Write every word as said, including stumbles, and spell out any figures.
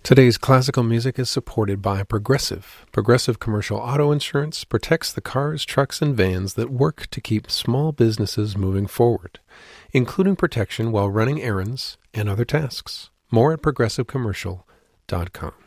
Today's classical music is supported by Progressive. Progressive Commercial Auto Insurance protects the cars, trucks, and vans that work to keep small businesses moving forward, including protection while running errands and other tasks. More at progressive commercial dot com.